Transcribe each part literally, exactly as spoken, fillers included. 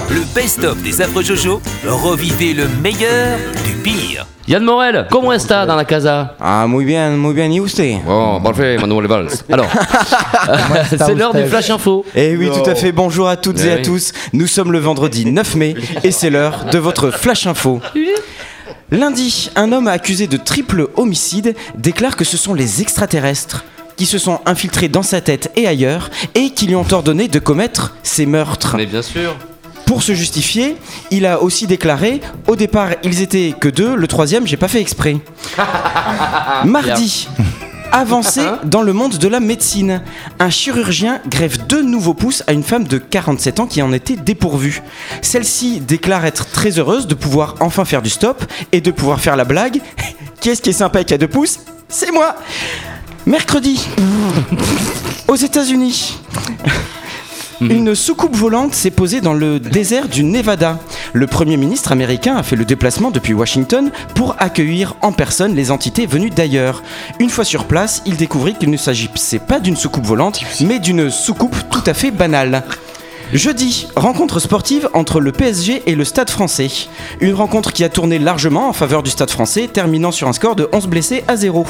le best-of des affreux Jojo, revivez le meilleur du pire. Yann Morel, comment está dans la casa? Ah, muy bien, muy bien, y usted? Bon, parfait, Manuel Valls. Alors, c'est l'heure du Flash Info. Eh oui, tout à fait, bonjour à toutes Mais et à oui. tous. Nous sommes le vendredi neuf mai et c'est l'heure de votre Flash Info. Lundi, un homme accusé de triple homicide déclare que ce sont les extraterrestres qui se sont infiltrés dans sa tête et ailleurs et qui lui ont ordonné de commettre ces meurtres. Mais bien sûr. Pour se justifier, il a aussi déclaré « Au départ, ils étaient que deux, le troisième, j'ai pas fait exprès. » Mardi, avancé dans le monde de la médecine. Un chirurgien greffe deux nouveaux pouces à une femme de quarante-sept ans qui en était dépourvue. Celle-ci déclare être très heureuse de pouvoir enfin faire du stop et de pouvoir faire la blague « Qui est-ce qui est sympa et qui a deux pouces ? C'est moi !» Mercredi, aux États-Unis. Une soucoupe volante s'est posée dans le désert du Nevada. Le Premier ministre américain a fait le déplacement depuis Washington pour accueillir en personne les entités venues d'ailleurs. Une fois sur place, il découvrit qu'il ne s'agissait pas d'une soucoupe volante, mais d'une soucoupe tout à fait banale. Jeudi, rencontre sportive entre le P S G et le Stade français. Une rencontre qui a tourné largement en faveur du Stade français, terminant sur un score de onze blessés à zéro.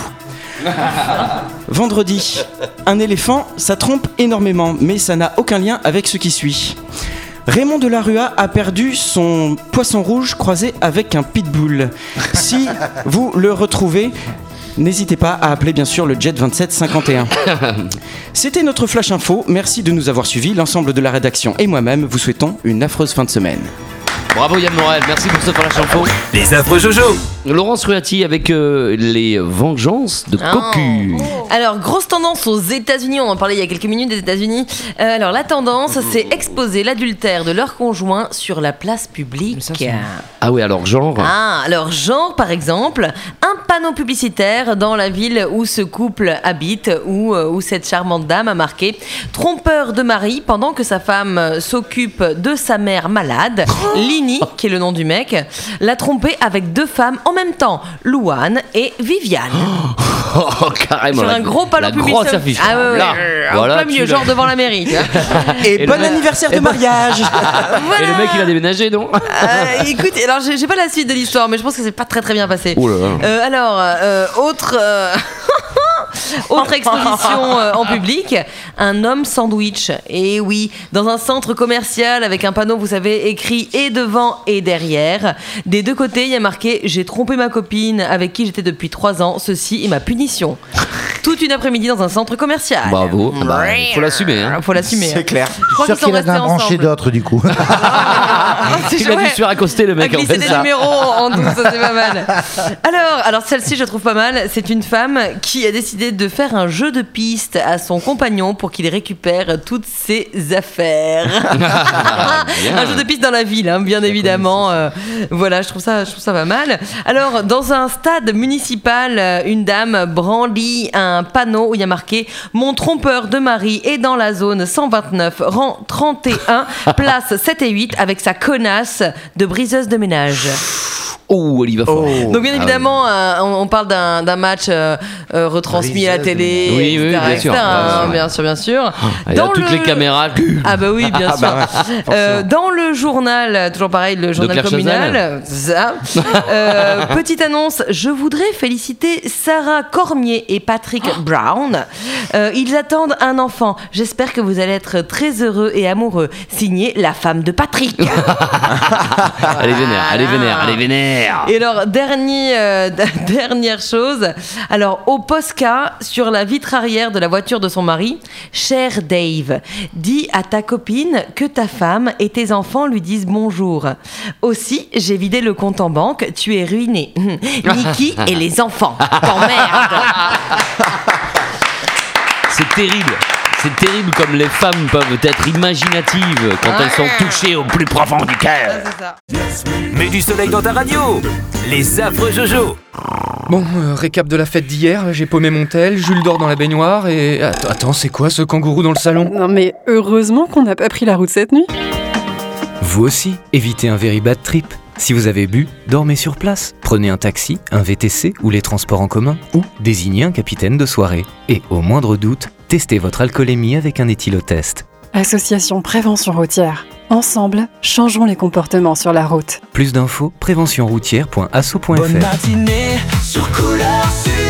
Vendredi, un éléphant, ça trompe énormément, mais ça n'a aucun lien avec ce qui suit. Raymond Delarue a perdu son poisson rouge croisé avec un pitbull. Si vous le retrouvez, n'hésitez pas à appeler bien sûr le Jet vingt-sept cinquante et un. C'était notre Flash Info, merci de nous avoir suivis. L'ensemble de la rédaction et moi-même vous souhaitons une affreuse fin de semaine. Bravo Yann Morel, merci pour ce Flash Info. Les affreux Jojo. Laurence Ruati avec euh, les vengeances de Cocu. Oh. Alors, grosse tendance aux États-Unis, on en parlait il y a quelques minutes des États-Unis. Euh, alors, la tendance, c'est exposer l'adultère de leur conjoint sur la place publique. Ça, c'est... Ah oui, alors genre. Ah, alors genre par exemple, un panneau publicitaire dans la ville où ce couple habite, où, euh, où cette charmante dame a marqué « Trompeur de mari pendant que sa femme euh, s'occupe de sa mère malade, Lini, qui est le nom du mec, l'a trompé avec deux femmes en même temps, Louane et Viviane. » Oh, carrément. Sur un gros panneau la publicitaire. grosse affiche. Ah ouais, ouais, Là, en voilà, plein milieu, tu l'as. genre devant la mairie. Tu vois. Et, Et bon le- anniversaire et de bon- mariage. Et le mec il a déménagé, non? Euh, écoute, alors j'ai, j'ai pas la suite de l'histoire, mais je pense que c'est pas très très bien passé. Oh là là. Euh, alors, euh, autre. euh, Autre exposition euh, en public, un homme sandwich. Et oui, dans un centre commercial avec un panneau, vous savez, écrit et devant et derrière. Des deux côtés, il y a marqué « J'ai trompé ma copine avec qui j'étais depuis trois ans. Ceci est ma punition. » Toute une après-midi dans un centre commercial. Bravo. Ah bah, faut l'assumer. Hein. Faut l'assumer. C'est clair. Je crois sûr qu'ils sont qu'il a restés d'un branché ensemble. d'autres du coup. Ah, c'est Il a dû chouette. se faire accoster le À mec en glisser fait des ça. numéros en douce, ça c'est pas mal. Alors, alors celle-ci je trouve pas mal. C'est une femme qui a décidé de faire un jeu de piste à son compagnon pour qu'il récupère toutes ses affaires. Bien. Un jeu de piste dans la ville, hein, bien évidemment. Euh, voilà, je trouve ça, je trouve ça pas mal. Alors, dans un stade municipal, euh, une dame brandit un panneau où il y a marqué « Mon trompeur de mari est dans la zone cent vingt-neuf, rang trente et un, place sept et huit avec sa connasse de briseuse de ménage. » Oh, elle y va fort. Donc bien évidemment, euh, on, on parle d'un, d'un match euh, euh, retransmis à la télé, Oui, et oui, cetera, bien et sûr, cetera, bien hein, sûr. bien sûr, bien sûr. Il y a Dans toutes le- les caméras. Ah bah oui, bien Ah sûr. bah ouais, Euh, dans le journal, toujours pareil, le journal Claire communal. Ça. Euh, petite annonce, je voudrais féliciter Sarah Cormier et Patrick Brown. Euh, ils attendent un enfant. J'espère que vous allez être très heureux et amoureux. Signé la femme de Patrick. Elle est vénère, elle est vénère, elle est vénère. Et alors, dernier, euh, dernière chose, alors au Posca, sur la vitre arrière de la voiture de son mari, cher Dave, dis à ta copine que ta femme et tes enfants lui disent bonjour. Aussi, j'ai vidé le compte en banque, tu es ruiné. Niki et les enfants, t'emmerdes. C'est terrible. C'est terrible comme les femmes peuvent être imaginatives quand elles sont touchées au plus profond du cœur. C'est ça. Mets du soleil dans ta radio. Les affreux Jojo. Bon, euh, récap de la fête d'hier, j'ai paumé mon tel, Jules dort dans la baignoire et... Attends, attends, c'est quoi ce kangourou dans le salon? Non mais heureusement qu'on n'a pas pris la route cette nuit. Vous aussi, évitez un very bad trip. Si vous avez bu, dormez sur place. Prenez un taxi, un V T C ou les transports en commun, ou désignez un capitaine de soirée. Et au moindre doute, testez votre alcoolémie avec un éthylotest. Association Prévention Routière. Ensemble, changeons les comportements sur la route. Plus d'infos, prévention routière point asso point f r. Bonne matinée sur Couleur Sud.